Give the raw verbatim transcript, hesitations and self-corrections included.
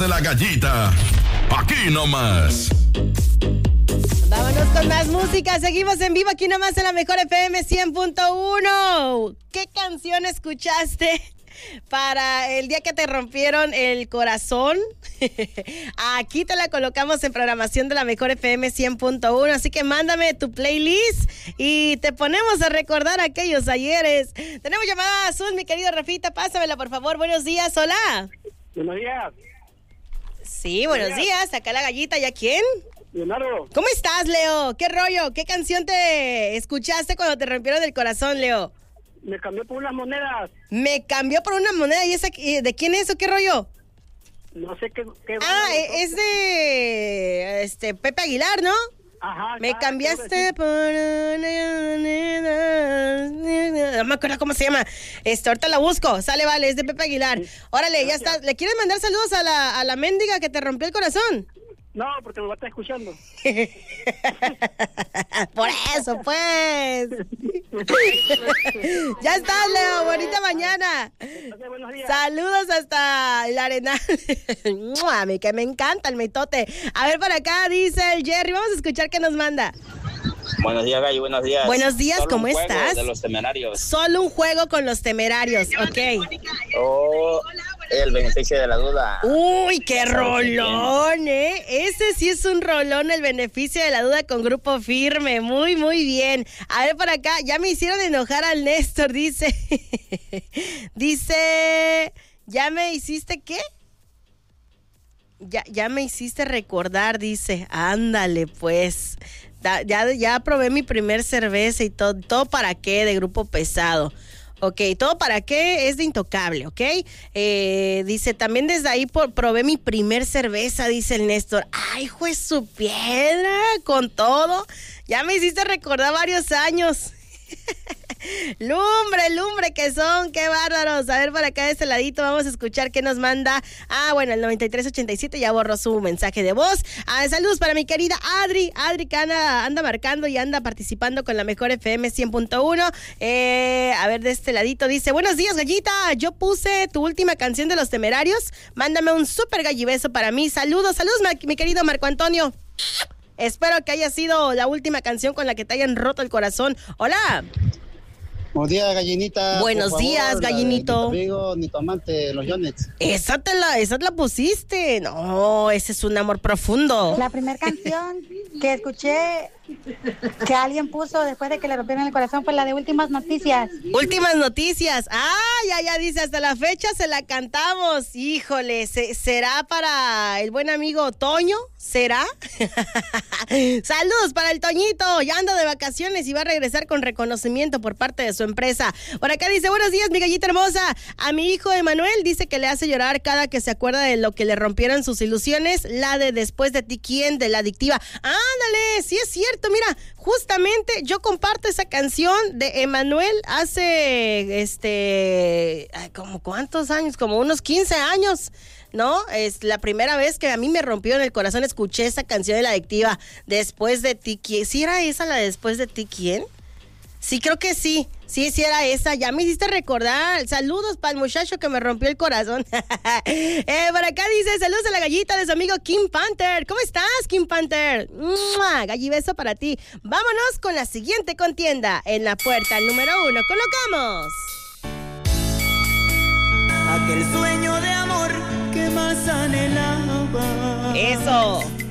de la gallita. Aquí nomás. Vámonos con más música. Seguimos en vivo aquí nomás en la Mejor F M cien punto uno. ¿Qué canción escuchaste para el día que te rompieron el corazón? Aquí te la colocamos en programación de la Mejor F M cien punto uno. Así que mándame tu playlist y te ponemos a recordar aquellos ayeres. Tenemos llamada azul, mi querido Rafita. Pásamela, por favor. Buenos días. Hola. Buenos días. Sí, buenos, buenos días. días. Acá la gallita. ¿Y a quién? Leonardo. ¿Cómo estás, Leo? ¿Qué rollo? ¿Qué canción te escuchaste cuando te rompieron el corazón, Leo? Me cambió por unas monedas. Me cambió por una moneda. ¿Y esa de quién es o qué rollo? No sé qué. qué ah, es de este Pepe Aguilar, ¿no? Ajá. Me cambiaste por una moneda. No me acuerdo cómo se llama. Este, ahorita la busco. Sale, vale, es de Pepe Aguilar. Sí. Órale, Gracias. Ya está. ¿Le quieres mandar saludos a la, a la mendiga que te rompió el corazón? No, porque me va a estar escuchando. Por eso, pues. Ya está, Leo. Bonita mañana. Okay, buenos días. Saludos hasta el Arenal. A mí que me encanta el mitote. A ver, por acá dice el Jerry. Vamos a escuchar qué nos manda. Buenos días, Gallo. Buenos días. Buenos días, Solo ¿cómo un juego estás? De los temerarios. Solo un juego con los temerarios, ok. Oh, el beneficio de la duda. Uy, qué rolón, ¿eh? Ese sí es un rolón, el beneficio de la duda con Grupo Firme. Muy, muy bien. A ver, por acá, ya me hicieron enojar al Néstor, dice. Dice, ¿ya me hiciste qué? Ya, ya me hiciste recordar, dice. Ándale, pues. Da, ya, ya probé mi primer cerveza y todo. ¿Todo para qué? De Grupo Pesado. Ok, ¿todo para qué? Es de Intocable, ¿ok? Eh, dice, también desde ahí por, probé mi primer cerveza, dice el Néstor. ¡Ay, juez su piedra! Con todo. Ya me hiciste recordar varios años. Lumbre, lumbre que son, qué bárbaros. A ver, por acá de este ladito vamos a escuchar qué nos manda. Ah, bueno, el noventa y tres ochenta y siete ya borró su mensaje de voz. Ah, saludos para mi querida Adri, Adri que anda, anda marcando y anda participando con la Mejor F M cien punto uno. Eh, a ver, de este ladito dice, buenos días, gallita, yo puse tu última canción de Los Temerarios. Mándame un súper gallibeso para mí. Saludos, saludos, mi querido Marco Antonio. Espero que haya sido la última canción con la que te hayan roto el corazón. Hola. Buenos días, gallinita. Buenos favor, días, gallinito. Ni tu amigo, ni tu amante, los Yonets. Esa te la, esa te la pusiste. No, ese es un amor profundo. La primera canción que escuché que alguien puso después de que le rompieron el corazón fue la de Últimas Noticias. Últimas Noticias. Ah, ya, ya dice, hasta la fecha se la cantamos. Híjole, ¿se, ¿será para el buen amigo Toño? ¿Será? Saludos para el Toñito. Ya anda de vacaciones y va a regresar con reconocimiento por parte de su empresa. Por acá dice, buenos días, mi gallita hermosa. A mi hijo Emanuel dice que le hace llorar cada que se acuerda de lo que le rompieron sus ilusiones. La de Después de ti, ¿quién? De La Adictiva. Ándale, sí es cierto. Mira, justamente yo comparto esa canción de Emanuel hace, este, como cuántos años, como unos quince años, ¿no? Es la primera vez que a mí me rompió en el corazón, escuché esa canción de La Adictiva, Después de ti, ¿quién? ¿Sí era esa la de Después de ti, quién? Sí, creo que sí. Sí, sí era esa. Ya me hiciste recordar. Saludos para el muchacho que me rompió el corazón. eh, por acá dice, saludos a la gallita de su amigo Kim Panther. ¿Cómo estás, Kim Panther? ¡Mua! Gallibeso para ti. Vámonos con la siguiente contienda. En la puerta número uno colocamos aquel sueño de amor que más anhelaba. Eso.